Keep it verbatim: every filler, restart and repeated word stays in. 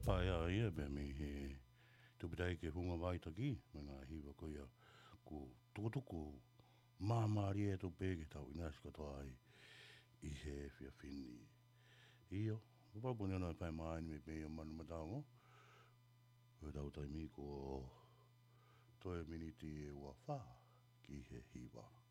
Pai a ia be mi he tupitai ke hunga vai taki me ngā hiwa ko ia ko tukutuku māmari e tō pēke tau ina si katoa ai i he whia whini. Io, wapapuni ana pai maani me me o manu mataongo. Ko tau taimi ko toe miniti e ua wha ki he hiwa.